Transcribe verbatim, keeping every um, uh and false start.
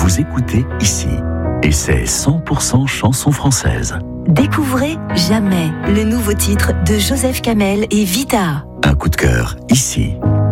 Vous écoutez ici. Et c'est cent pour cent chansons françaises. Découvrez Jamais, le nouveau titre de Joseph Kamel et Vita. Un coup de cœur ici.